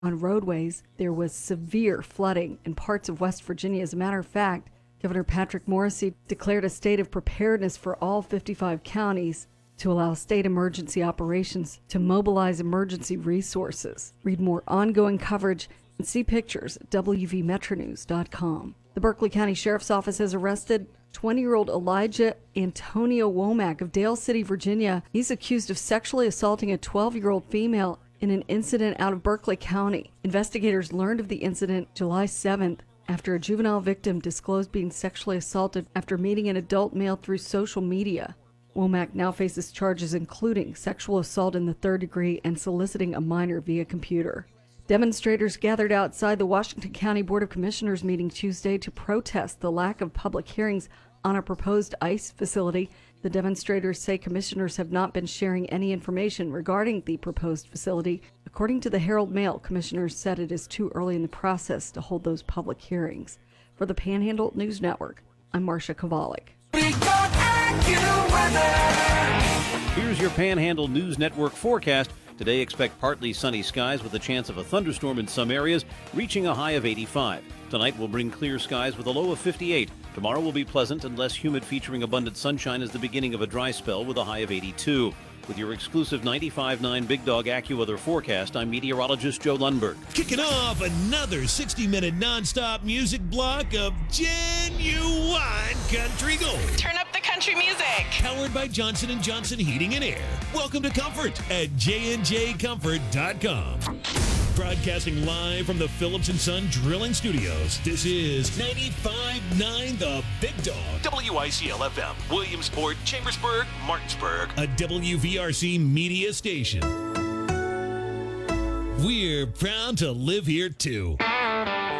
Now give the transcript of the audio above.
On roadways, there was severe flooding in parts of West Virginia. As a matter of fact, Governor Patrick Morrisey declared a state of preparedness for all 55 counties to allow state emergency operations to mobilize emergency resources. Read more ongoing coverage and see pictures at wvmetronews.com. The Berkeley County Sheriff's Office has arrested 20-year-old Elijah Antonio Womack of Dale City, Virginia. He's accused of sexually assaulting a 12-year-old female in an incident out of Berkeley County. Investigators learned of the incident July 7th after a juvenile victim disclosed being sexually assaulted after meeting an adult male through social media. Womack now faces charges including sexual assault in the third degree and soliciting a minor via computer. Demonstrators gathered outside the Washington County Board of Commissioners meeting Tuesday to protest the lack of public hearings on a proposed ICE facility. The demonstrators say commissioners have not been sharing any information regarding the proposed facility. According to the Herald Mail, commissioners said it is too early in the process to hold those public hearings. For the Panhandle News Network, I'm Marcia Kovalik. Here's your Panhandle News Network forecast. Today, expect partly sunny skies with a chance of a thunderstorm in some areas, reaching a high of 85. Tonight will bring clear skies with a low of 58. Tomorrow will be pleasant and less humid, featuring abundant sunshine as the beginning of a dry spell with a high of 82. With your exclusive 95.9 Big Dog AccuWeather forecast, I'm meteorologist Joe Lundberg. Kicking off another 60-minute nonstop music block of genuine country gold. Turn up the country music. Powered by Johnson & Johnson Heating and Air. Welcome to Comfort at jnjcomfort.com. Broadcasting live from the Phillips & Son Drilling Studios, this is 95.9 The Big Dog. WICL-FM, Williamsport, Chambersburg, Martinsburg. A WVRC media station. We're proud to live here, too.